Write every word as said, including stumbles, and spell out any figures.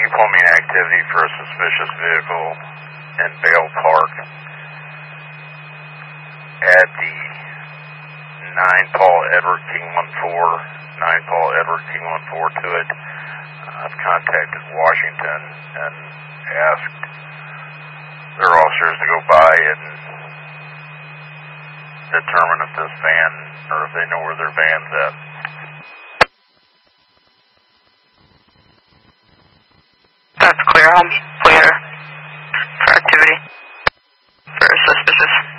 informing activity for a suspicious vehicle in Vale Park. Add the nine Paul Edward King one four, nine Paul Edward King one four to it. I've contacted Washington and asked their officers to go by and determine if this van, or if they know where their van's at. That's clear. I'll clear for activity for suspicious.